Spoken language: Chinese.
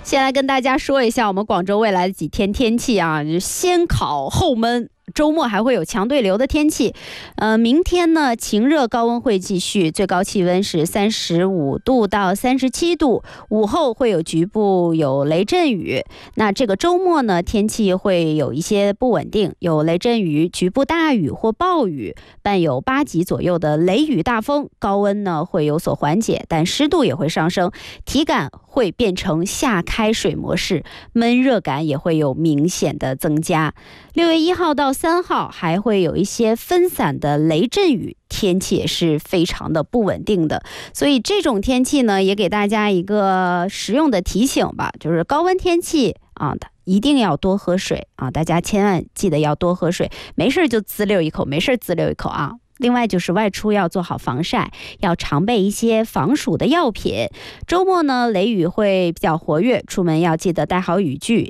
先来跟大家说一下我们广州未来的几天天气啊，先烤后闷。周末还会有强对流的天气，明天呢晴热，高温会继续，最高气温是35度到37度，午后会有局部有雷阵雨。那这个周末呢天气会有一些不稳定，有雷阵雨、局部大雨或暴雨，伴有8级左右的雷雨大风，高温呢会有所缓解，但湿度也会上升，体感会变成夏开水模式，闷热感也会有明显的增加。6月1号到3号还会有一些分散的雷阵雨，天气也是非常的不稳定的，所以这种天气呢也给大家一个实用的提醒吧，就是高温天气啊，一定要多喝水啊，大家千万记得要多喝水，没事就滋溜一口，没事滋溜一口啊。另外就是外出要做好防晒，要常备一些防暑的药品。周末呢雷雨会比较活跃，出门要记得带好雨具，